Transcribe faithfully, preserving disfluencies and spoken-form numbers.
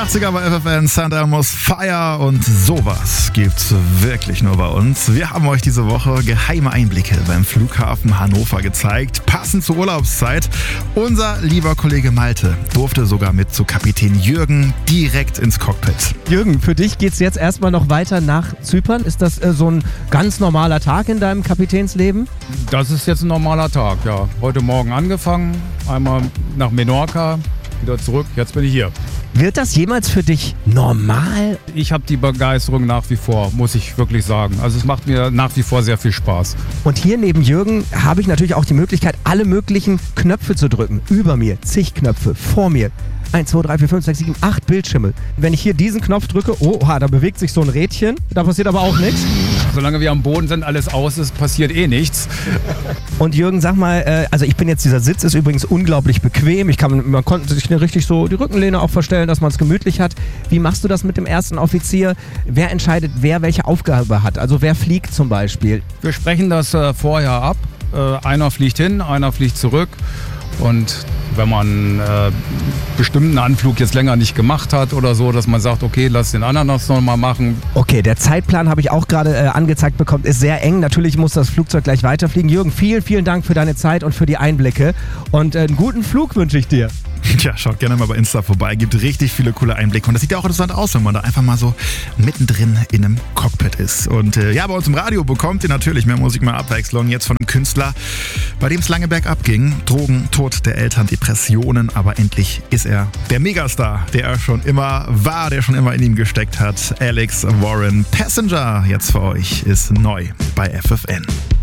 achtziger bei F F N, Sankt Elmo's Fire und sowas gibt's wirklich nur bei uns. Wir haben euch diese Woche geheime Einblicke beim Flughafen Hannover gezeigt, passend zur Urlaubszeit. Unser lieber Kollege Malte durfte sogar mit zu Kapitän Jürgen direkt ins Cockpit. Jürgen, für dich geht's jetzt erstmal noch weiter nach Zypern. Ist das äh, so ein ganz normaler Tag in deinem Kapitänsleben? Das ist jetzt ein normaler Tag, ja. Heute Morgen angefangen, einmal nach Menorca, wieder zurück, jetzt bin ich hier. Wird das jemals für dich normal? Ich habe die Begeisterung nach wie vor, muss ich wirklich sagen. Also es macht mir nach wie vor sehr viel Spaß. Und hier neben Jürgen habe ich natürlich auch die Möglichkeit, alle möglichen Knöpfe zu drücken. Über mir, zig Knöpfe, vor mir. eins, zwei, drei, vier, fünf, sechs, sieben, acht Bildschirme. Wenn ich hier diesen Knopf drücke, oh, oha, da bewegt sich so ein Rädchen. Da passiert aber auch nichts. Solange wir am Boden sind, alles aus ist, passiert eh nichts. Und Jürgen, sag mal, äh, also ich bin jetzt, dieser Sitz ist übrigens unglaublich bequem. Ich kann, man konnte sich richtig so die Rückenlehne auch verstellen, dass man es gemütlich hat. Wie machst du das mit dem ersten Offizier? Wer entscheidet, wer welche Aufgabe hat? Also wer fliegt zum Beispiel? Wir sprechen das äh, vorher ab. Äh, einer fliegt hin, einer fliegt zurück. Und wenn man äh, bestimmten Anflug jetzt länger nicht gemacht hat oder so, dass man sagt, okay, lass den anderen das nochmal machen. Okay, der Zeitplan habe ich auch gerade äh, angezeigt bekommen, ist sehr eng. Natürlich muss das Flugzeug gleich weiterfliegen. Jürgen, vielen, vielen Dank für deine Zeit und für die Einblicke. Und äh, einen guten Flug wünsche ich dir. Tja, schaut gerne mal bei Insta vorbei, gibt richtig viele coole Einblicke. Und das sieht ja auch interessant aus, wenn man da einfach mal so mittendrin in einem Cockpit ist. Und äh, ja, bei uns im Radio bekommt ihr natürlich mehr Musik, mehr Abwechslung. Jetzt von einem Künstler, bei dem es lange bergab ging. Drogen, Tod der Eltern, Depressionen. Aber endlich ist er der Megastar, der er schon immer war, der schon immer in ihm gesteckt hat. Alex Warren. Passenger jetzt für euch ist neu bei F F N.